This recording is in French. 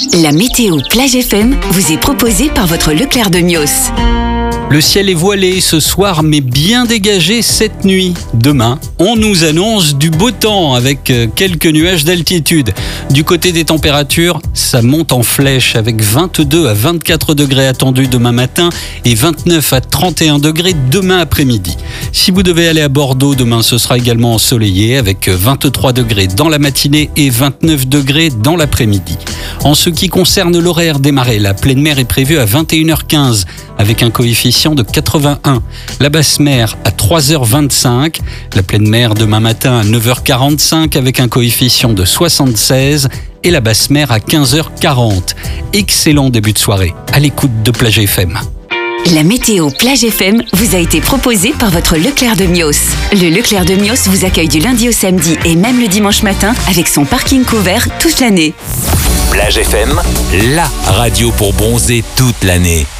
La météo Plage FM vous est proposée par votre Leclerc de Mios. Le ciel est voilé ce soir, mais bien dégagé cette nuit. Demain, on nous annonce du beau temps avec quelques nuages d'altitude. Du côté des températures, ça monte en flèche avec 22 à 24 degrés attendus demain matin et 29 à 31 degrés demain après-midi. Si vous devez aller à Bordeaux, demain ce sera également ensoleillé avec 23 degrés dans la matinée et 29 degrés dans l'après-midi. En ce qui concerne l'horaire des marées, la pleine mer est prévue à 21h15 avec un coefficient de 81. La basse mer à 3h25. La pleine mer demain matin à 9h45 avec un coefficient de 76. Et la basse mer à 15h40. Excellent début de soirée à l'écoute de Plage FM. La météo Plage FM vous a été proposée par votre Leclerc de Mios. Le Leclerc de Mios vous accueille du lundi au samedi et même le dimanche matin avec son parking couvert toute l'année. Plage FM, la radio pour bronzer toute l'année.